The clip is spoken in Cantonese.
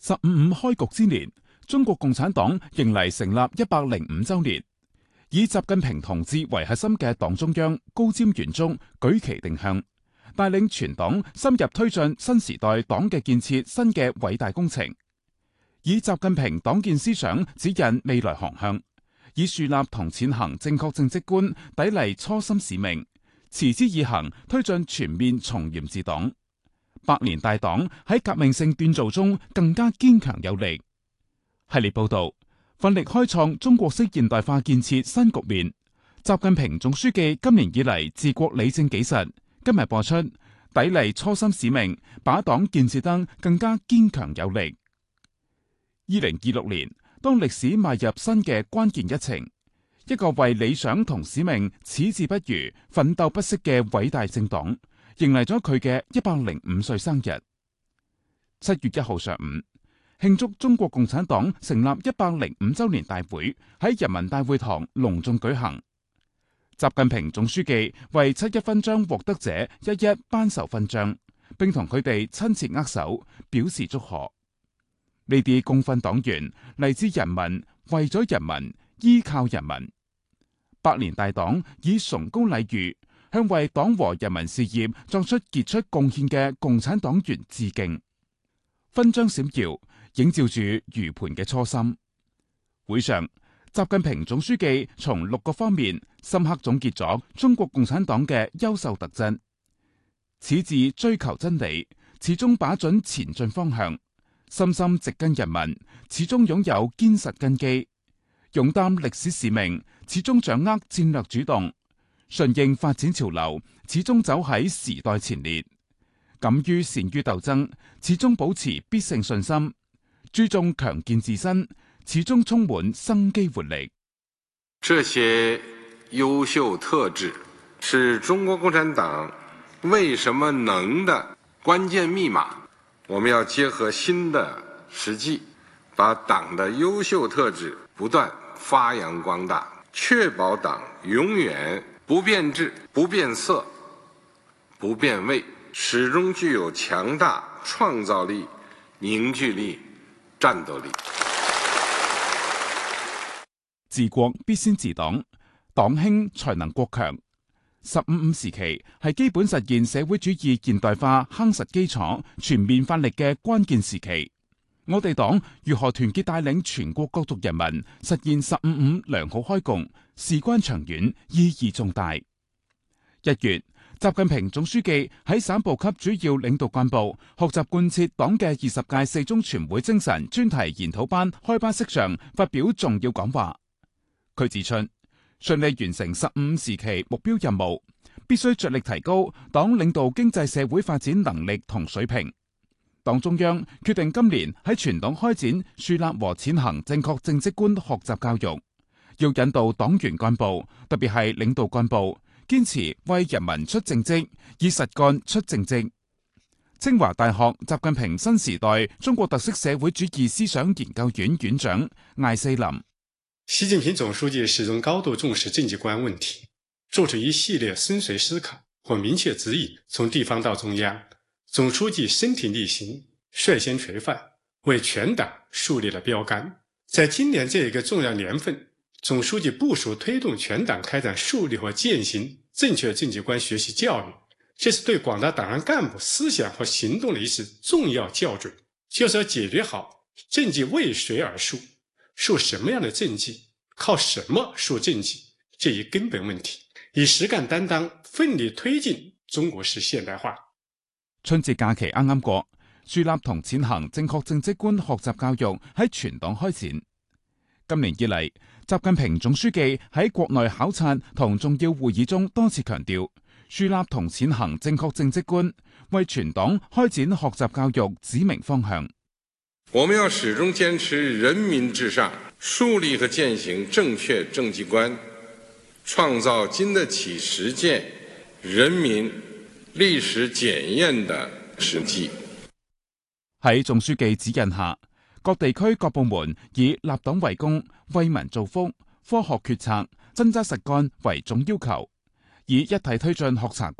15.5開局之年，中國共產黨迎嚟成立105週年，以習近平同志為核心嘅黨中央高瞻遠矚，舉旗定向，帶領全黨深入推進新時代黨嘅建設新嘅偉大工程，以習近平黨建思想指引未來航向，以樹立同踐行正確政績觀砥礪初心使命，持之以恆推進全面從嚴治黨。百年大黨喺革命性鍛造中更加堅強有力。系列報道，奮力開創中國式現代化建設新局面。習近平總書記今年以嚟治國理政紀實。今日播出，砥礪初心使命，把黨建設得更加堅強有力。2026年，當歷史邁入新嘅關鍵一程，一個為理想同使命矢志不渝、奮鬥不息嘅偉大政黨，迎嚟咗佢嘅105歲生日。7月1號上午，慶祝中國共產黨成立105週年大會喺人民大會堂隆重舉行。習近平總書記為七一勳章獲得者一一頒授勳章，並同佢哋親切握手，表示祝賀。呢啲功勳黨員嚟自人民，為咗人民，依靠人民。百年大黨以崇高禮遇向為黨和人民事業作出傑出貢獻嘅共產黨員致敬。勳章閃耀，映照住茹盤嘅初心。會上，習近平總書記從6個方面深刻總結咗中國共產黨嘅優秀特質：矢志追求真理，始終把準前進方向；深深植根人民，始終擁有堅實根基；勇擔歷史使命，始終掌握戰略主動；順應發展潮流，始終走喺時代前列；敢於善於鬥爭，始終保持必勝信心；注重強健自身，始終充滿生機活力。 這些優秀特質是中國共產黨為什麼能的關鍵密碼。我們要結合新的實際，把黨的優秀特質不斷發揚光大，確保黨永遠不變質、不變色、不變味，始終具有強大創造力、凝聚力、戰鬥力。 治國必先治黨，黨興才能國強。15.5時期係基本實現社會主義現代化夯實基礎、全面發力嘅關鍵時期。我哋黨如何團結帶領全國各族人民實現15.5良好開共，事關長遠，意義重大。1月，習近平總書記喺省部級主要領導幹部學習貫徹黨嘅20屆四中全會精神專題研討班開班式上發表重要講話。佢指出，順利完成15時期目標任務，必須着力提高黨領導經濟社會發展能力同水平。黨中央決定今年喺全黨開展樹立和踐行正確政績觀學習教育，要引導黨員幹部，特別係領導幹部，堅持為人民出政績，以實幹出政績。清華大學習近平新時代中國特色社會主義思想研究院院長艾希林。 習近平總書記始終高度重視政績觀問題，做出一系列深邃思考或明確指引，從地方到中央，總書記身體力行，率先垂範，為全黨樹立了標杆。在今年這一個重要年份，總書記部署推動全黨開展樹立和踐行正確政績觀學習教育，這是對廣大黨員幹部思想和行動的一次重要校準，就是要解決好政績為誰而樹，樹什麼樣的政績，靠什麼樹政績這一根本問題，以實幹擔當奮力推進中國式現代化。 春節假期啱啱過，樹立同踐行正確政績觀學習教育喺全黨開展。今年以嚟，習近平總書記喺國內考察同重要會議中多次強調，樹立同踐行正確政績觀，為全黨開展學習教育指明方向。 我們要始終堅持人民至上，樹立和踐行正確政績觀，創造經得起實踐、人民歷史檢驗的實際。 喺總書記指引下，各地區各部門以立黨為公、為民造福、科學決策、真揸實幹為總要求，以一體推進學查